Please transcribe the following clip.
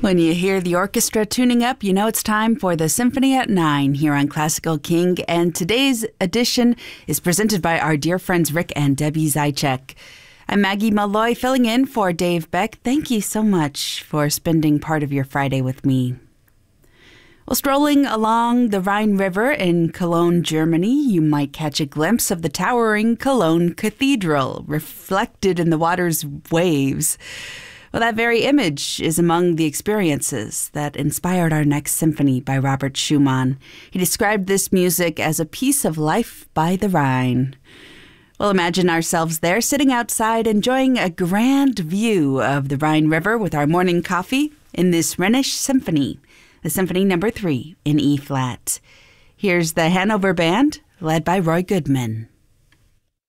When you hear the orchestra tuning up, you know it's time for the Symphony at 9 here on Classical King. And today's edition is presented by our dear friends Rick and Debbie Zychek. I'm Maggie Malloy filling in for Dave Beck. Thank you so much for spending part of your Friday with me. Well, strolling along the Rhine River in Cologne, Germany, you might catch a glimpse of the towering Cologne Cathedral reflected in the water's waves. Well, that very image is among the experiences that inspired our next symphony by Robert Schumann. He described this music as a piece of life by the Rhine. Well, imagine ourselves there sitting outside enjoying a grand view of the Rhine River with our morning coffee in this Rhenish Symphony, the Symphony No. 3 in E-flat. Here's the Hanover Band, led by Roy Goodman.